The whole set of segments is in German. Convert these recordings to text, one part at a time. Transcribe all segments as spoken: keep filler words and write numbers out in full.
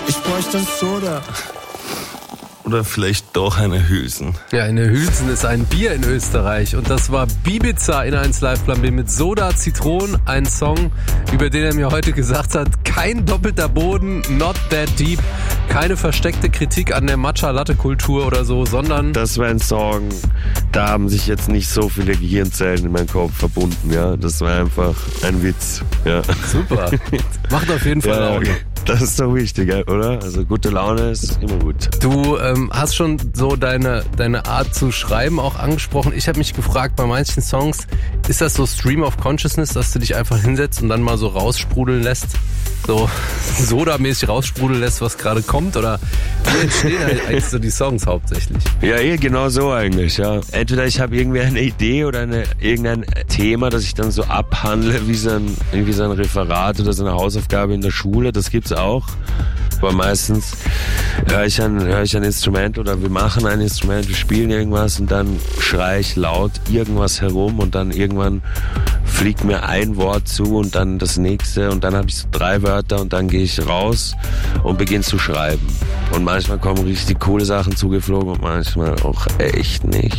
Ich bräuchte ein Soda. Oder vielleicht doch eine Hülsen. Ja, eine Hülsen ist ein Bier in Österreich. Und das war Bibiza in eins Live Plan B mit Soda Zitron. Ein Song, über den er mir heute gesagt hat, kein doppelter Boden, not that deep. Keine versteckte Kritik an der Matcha-Latte-Kultur oder so, sondern... Das war ein Song, da haben sich jetzt nicht so viele Gehirnzellen in meinem Kopf verbunden. Ja, das war einfach ein Witz. Ja. Super. Macht auf jeden Fall ja, Laune. Das ist doch wichtig, oder? Also gute Laune ist immer gut. Du ähm, hast schon so deine, deine Art zu schreiben auch angesprochen. Ich habe mich gefragt, bei manchen Songs, ist das so Stream of Consciousness, dass du dich einfach hinsetzt und dann mal so raussprudeln lässt? So sodamäßig raussprudeln lässt, was gerade kommt? Oder wie entstehen eigentlich so die Songs hauptsächlich? Ja, eh, genau so eigentlich, ja. Entweder ich habe irgendwie eine Idee oder eine, irgendein Thema, das ich dann so abhandle, wie so ein, irgendwie so ein Referat oder so eine Hausaufgabe in der Schule. Das gibt's auch. Aber meistens höre ich, ein, hör ich ein Instrument oder wir machen ein Instrument, wir spielen irgendwas und dann schreie ich laut irgendwas herum und dann irgendwann fliegt mir ein Wort zu und dann das nächste und dann habe ich so drei Wörter und dann gehe ich raus und beginne zu schreiben. Und manchmal kommen richtig coole Sachen zugeflogen und manchmal auch echt nicht.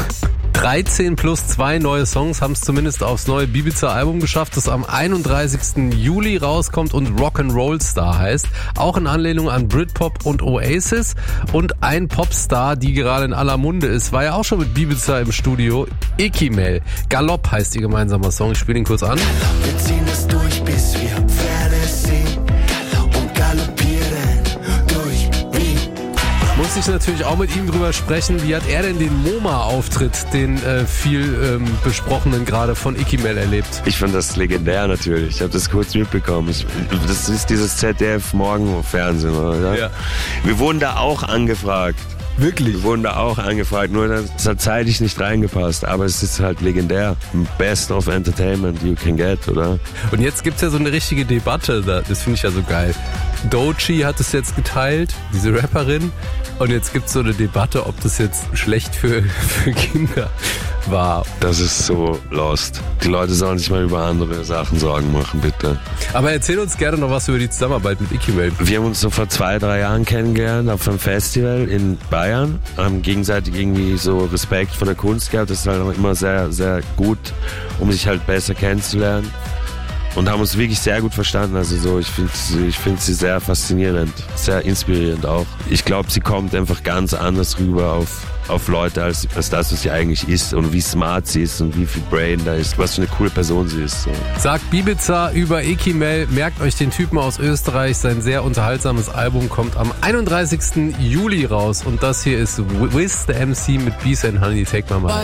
dreizehn plus zwei neue Songs haben es zumindest aufs neue Bibiza-Album geschafft, das am einunddreißigsten Juli rauskommt und Rock'n'Roll Star heißt. Auch in Anlehnung an Britpop und Oasis. Und ein Popstar, die gerade in aller Munde ist, war ja auch schon mit Bibiza im Studio. Ekimel. Galopp heißt ihr gemeinsamer Song. Ich spiele ihn kurz an. Wir ziehen es durch, bis wir Pferde sehen und galoppieren durch Wien. Muss ich natürlich auch mit ihm drüber sprechen. Wie hat er denn den MoMA-Auftritt, den äh, viel ähm, besprochenen gerade von Ekimel erlebt? Ich fand das legendär natürlich. Ich habe das kurz mitbekommen. Ich, das ist dieses Z D F-Morgenfernsehen, oder? Ja. Wir wurden da auch angefragt. Wirklich? Wir wurden da auch angefragt, nur das hat zeitlich nicht reingepasst. Aber es ist halt legendär. Best of Entertainment you can get, oder? Und jetzt gibt's ja so eine richtige Debatte. Das finde ich ja so geil. Doechii hat es jetzt geteilt, diese Rapperin. Und jetzt gibt's so eine Debatte, ob das jetzt schlecht für, für Kinder war. Das ist so lost. Die Leute sollen sich mal über andere Sachen Sorgen machen, bitte. Aber erzähl uns gerne noch was über die Zusammenarbeit mit Ekimel. Wir haben uns so vor zwei, drei Jahren kennengelernt auf einem Festival in Bayern. Haben gegenseitig irgendwie so Respekt vor der Kunst gehabt. Das ist halt auch immer sehr, sehr gut, um sich halt besser kennenzulernen. Und haben uns wirklich sehr gut verstanden. Also so, ich finde ich find sie sehr faszinierend, sehr inspirierend auch. Ich glaube, sie kommt einfach ganz anders rüber auf, auf Leute als, als das, was sie eigentlich ist und wie smart sie ist und wie viel Brain da ist, was für eine coole Person sie ist. So. Sagt Bibiza über Ekimel. Merkt euch den Typen aus Österreich. Sein sehr unterhaltsames Album kommt am einunddreißigsten Juli raus. Und das hier ist Wiz, der M C mit Beast and Honey. Take my mind.